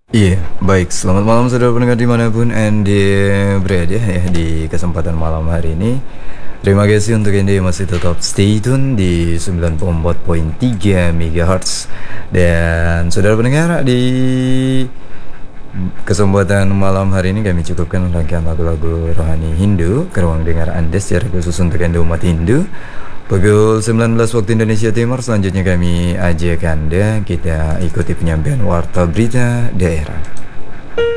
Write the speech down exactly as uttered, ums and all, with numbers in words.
Iya, baik. Selamat malam saudara pendengar dimanapun Anda berada ya di kesempatan malam hari ini. Terima kasih untuk Anda yang masih tetap stay tune di sembilan puluh empat koma tiga MHz. Dan saudara pendengar, di kesempatan malam hari ini kami cukupkan rangkaian lagu-lagu rohani Hindu ke ruang dengar Anda secara khusus untuk Anda umat Hindu. Pukul sembilan belas waktu Indonesia Timur, selanjutnya kami ajak Anda kita ikuti penyampaian warta berita daerah.